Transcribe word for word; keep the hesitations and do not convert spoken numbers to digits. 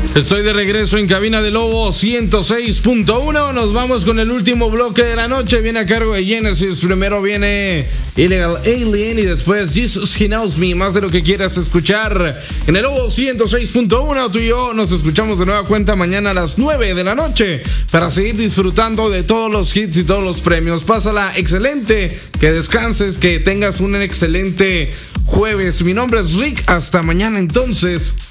Estoy de regreso en Cabina de Lobo ciento seis punto uno. Nos vamos con el último bloque de la noche. Viene a cargo de Genesis. Primero viene Illegal Alien y después Jesus He Knows Me. Más de lo que quieras escuchar en el Lobo ciento seis punto uno. Tú y yo nos escuchamos de nueva cuenta mañana a las nueve de la noche para seguir disfrutando de todos los hits y todos los premios. Pásala excelente, que descanses, que tengas un excelente jueves. Mi nombre es Rick. Hasta mañana entonces.